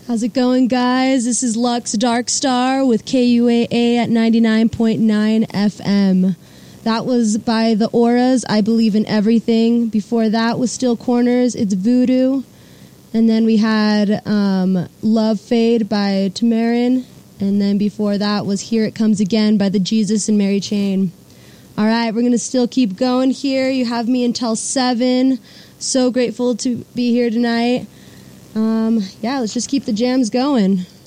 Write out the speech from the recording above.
How's it going, guys? This is Lux Darkstar with KUAA at 99.9 FM. That was by The Auras, I Believe in Everything. Before that was Still Corners, It's Voodoo. And then we had Love Fade by Tamarin. And then before that was Here It Comes Again by the Jesus and Mary Chain. All right, we're going to still keep going here. You have me until 7. So grateful to be here tonight. Let's just keep the jams going.